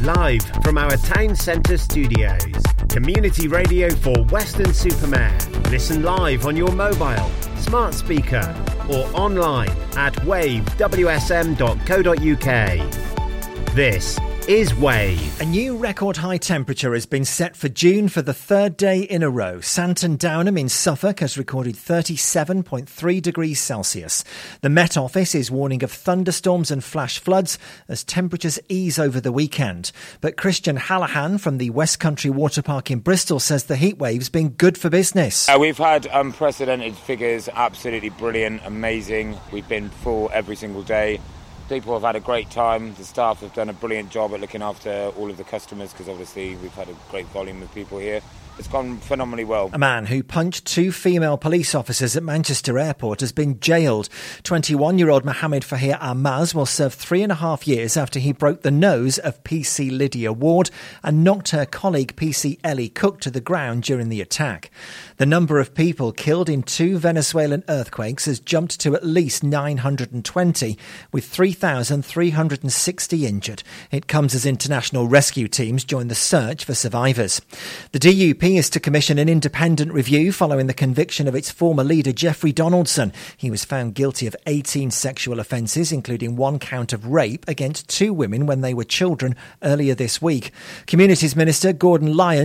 Live from our town centre studios. Community radio for Weston-super-Mare. Listen live on your mobile, smart speaker or online at wavewsm.co.uk. This is Wave. A new record high temperature has been set for June for the third day in a row. Santon Downham in Suffolk has recorded 37.3 degrees Celsius. The Met Office is warning of thunderstorms and flash floods as temperatures ease over the weekend. But Christian Hallahan from the West Country Water Park in Bristol says the heatwave's been good for business. We've had unprecedented figures, absolutely brilliant, amazing. We've been full every single day. People have had a great time. The staff have done a brilliant job at looking after all of the customers because obviously we've had a great volume of people here. It's gone phenomenally well. A man who punched two female police officers at Manchester Airport has been jailed. 21-year-old Mohammed Fahir Ahmaz will serve 3.5 years after he broke the nose of PC Lydia Ward and knocked her colleague PC Ellie Cook to the ground during the attack. The number of people killed in two Venezuelan earthquakes has jumped to at least 920, with 3,360 injured. It comes as international rescue teams join the search for survivors. The DUP is to commission an independent review following the conviction of its former leader Jeffrey Donaldson. He was found guilty of 18 sexual offences, including one count of rape against two women when they were children earlier this week. Communities Minister Gordon Lyon